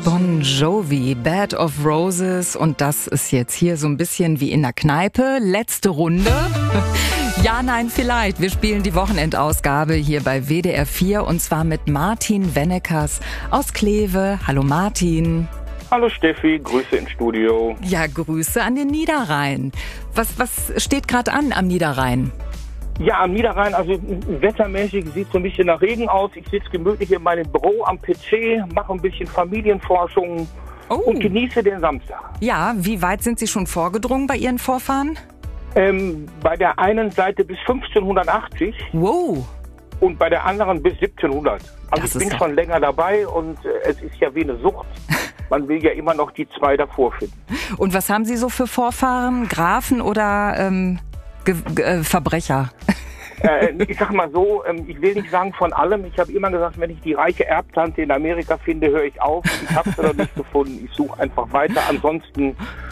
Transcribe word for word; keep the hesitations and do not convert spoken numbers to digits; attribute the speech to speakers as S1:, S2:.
S1: Bon Jovi, Bed of Roses, und das ist jetzt hier so ein bisschen wie in der Kneipe. Letzte Runde. Ja, nein, vielleicht. Wir spielen die Wochenendausgabe hier bei W D R vier und zwar mit Martin Wennekers aus Kleve. Hallo Martin.
S2: Hallo Steffi, Grüße ins Studio.
S1: Ja, Grüße an den Niederrhein. Was, was steht gerade an am Niederrhein?
S2: Ja, am Niederrhein, also wettermäßig sieht es so ein bisschen nach Regen aus. Ich sitze gemütlich in meinem Büro am P C, mache ein bisschen Familienforschung oh. und genieße den Samstag.
S1: Ja, wie weit sind Sie schon vorgedrungen bei Ihren Vorfahren?
S2: Ähm, bei der einen Seite bis fünfzehnhundertachtzig.
S1: Wow.
S2: Und bei der anderen bis siebzehnhundert. Also
S1: das
S2: ich bin
S1: doch...
S2: schon länger dabei und äh, es ist ja wie eine Sucht. Man will ja immer noch die zwei davor finden.
S1: Und was haben Sie so für Vorfahren? Grafen oder ähm, Ge- Ge- äh, Verbrecher?
S2: äh, ich sag mal so, ähm, ich will nicht sagen von allem. Ich habe immer gesagt, wenn ich die reiche Erbtante in Amerika finde, höre ich auf. Ich habe sie noch nicht gefunden. Ich suche einfach weiter. Ansonsten